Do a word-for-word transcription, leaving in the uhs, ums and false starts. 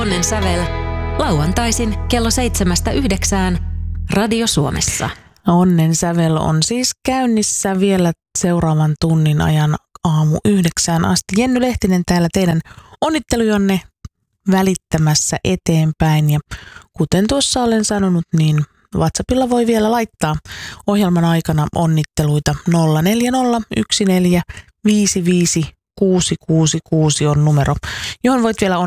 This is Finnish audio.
Onnen sävel lauantaisin kello seitsemästä yhdeksään Radio Suomessa. Onnen sävel on siis käynnissä vielä seuraavan tunnin ajan aamu yhdeksään asti. Jenny Lehtinen täällä teidän onnittelujanne välittämässä eteenpäin. Ja kuten tuossa olen sanonut, niin WhatsAppilla voi vielä laittaa ohjelman aikana onnitteluita. Nolla neljä nolla yksi neljä viisi viisi kuusi kuusi kuusi on numero, johon voit vielä onnitella